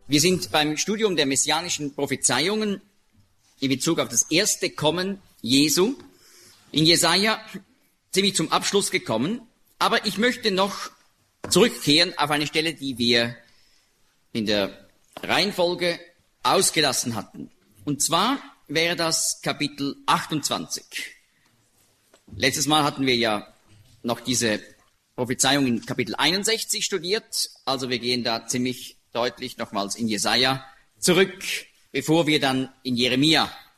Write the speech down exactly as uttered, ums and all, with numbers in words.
Wir sind beim Studium der messianischen Prophezeiungen in Bezug auf das erste Kommen Jesu in Jesaja ziemlich zum Abschluss gekommen. Aber ich möchte noch zurückkehren auf eine Stelle, die wir in der Reihenfolge ausgelassen hatten. Und zwar wäre das Kapitel achtundzwanzig. Letztes Mal hatten wir ja noch diese Prophezeiung in Kapitel einundsechzig studiert. Also wir gehen da ziemlich deutlich nochmals in Jesaja zurück, bevor wir dann in Jeremia